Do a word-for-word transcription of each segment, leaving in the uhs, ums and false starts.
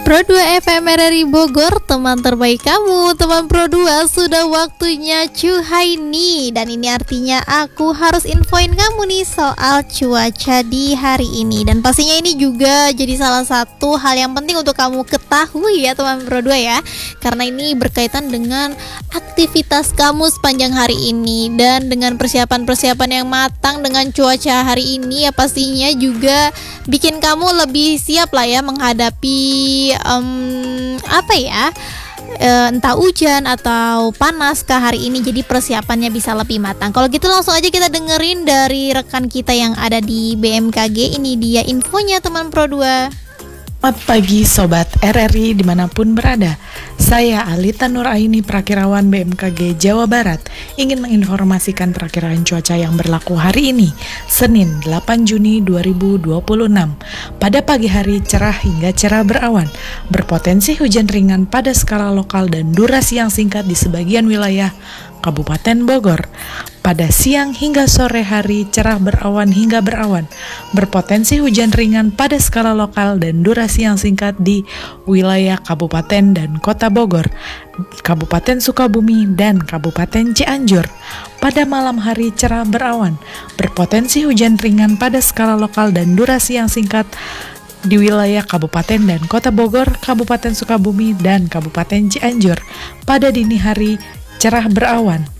Pro dua F M R R I Bogor, teman terbaik kamu. Teman Pro dua, sudah waktunya Cuhaini. Dan ini artinya aku harus infoin kamu nih soal cuaca di hari ini. Dan pastinya ini juga jadi salah satu hal yang penting untuk kamu ketahui ya teman Pro dua ya. Karena ini berkaitan dengan aktivitas kamu sepanjang hari ini. Dan dengan persiapan-persiapan yang matang dengan cuaca hari ini ya pastinya juga bikin kamu lebih siap lah ya menghadapi um, apa ya e, entah hujan atau panas ke hari ini. Jadi persiapannya bisa lebih matang. Kalau gitu langsung aja kita dengerin dari rekan kita yang ada di B M K G. Ini dia infonya teman Pro dua. Selamat pagi Sobat R R I dimanapun berada. Saya Alita Nuraini, Prakirawan B M K G Jawa Barat, ingin menginformasikan perakiraan cuaca yang berlaku hari ini, Senin delapan Juni dua ribu dua puluh enam. Pada pagi hari cerah hingga cerah berawan, berpotensi hujan ringan pada skala lokal dan durasi yang singkat di sebagian wilayah Kabupaten Bogor. Pada siang hingga sore hari cerah berawan hingga berawan, berpotensi hujan ringan pada skala lokal dan durasi yang singkat di wilayah Kabupaten dan Kota Bogor, Kabupaten Sukabumi, dan Kabupaten Cianjur. Pada malam hari cerah berawan, berpotensi hujan ringan pada skala lokal dan durasi yang singkat di wilayah Kabupaten dan Kota Bogor, Kabupaten Sukabumi, dan Kabupaten Cianjur. Pada dini hari cerah berawan.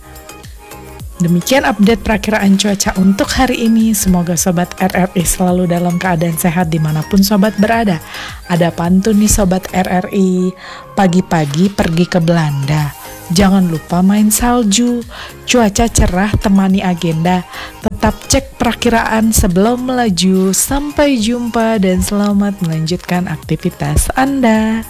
Demikian update perakiraan cuaca untuk hari ini. Semoga Sobat R R I selalu dalam keadaan sehat dimanapun Sobat berada. Ada pantun nih Sobat R R I. Pagi-pagi pergi ke Belanda, jangan lupa main salju. Cuaca cerah temani agenda, tetap cek perakiraan sebelum melaju. Sampai jumpa dan selamat melanjutkan aktivitas Anda.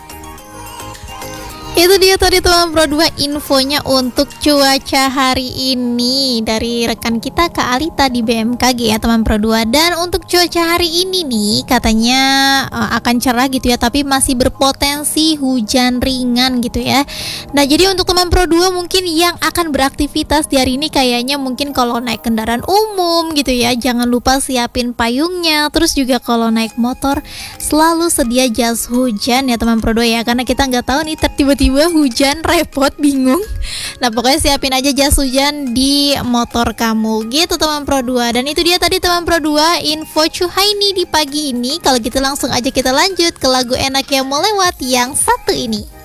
Itu dia tadi teman Pro dua infonya untuk cuaca hari ini dari rekan kita Kak Alita di B M K G ya teman Pro dua. Dan untuk cuaca hari ini nih katanya uh, akan cerah gitu ya, tapi masih berpotensi hujan ringan gitu ya. Nah jadi untuk teman Pro dua mungkin yang akan beraktivitas di hari ini kayaknya mungkin kalau naik kendaraan umum gitu ya, jangan lupa siapin payungnya. Terus juga kalau naik motor selalu sedia jas hujan ya teman Pro dua ya, karena kita nggak tahu nih tiba-tiba hujan, repot, bingung. Nah pokoknya siapin aja jas hujan di motor kamu gitu teman Pro dua. Dan itu dia tadi teman Pro dua info Cuhaini di pagi ini. Kalau gitu langsung aja kita lanjut ke lagu enak yang mau lewat yang satu ini.